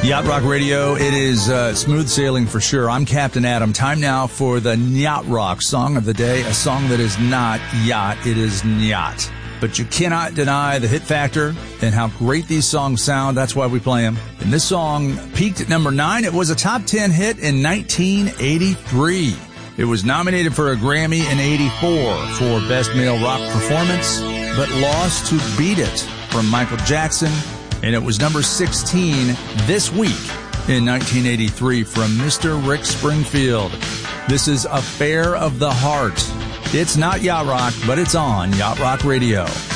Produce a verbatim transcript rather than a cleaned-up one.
Yacht Rock Radio, it is uh, smooth sailing for sure. I'm Captain Adam. Time now for the Yacht Rock song of the day, a song that is not yacht, it is yacht. But you cannot deny the hit factor and how great these songs sound. That's why we play them. And this song peaked at number nine. It was a top ten hit in nineteen eighty-three. It was nominated for a Grammy in eighty-four for Best Male Rock Performance, but lost to Beat It from Michael Jackson. And it was number sixteen this week in nineteen eighty-three from Mister Rick Springfield. This is Affair of the Heart. It's not Yacht Rock, but it's on Yacht Rock Radio.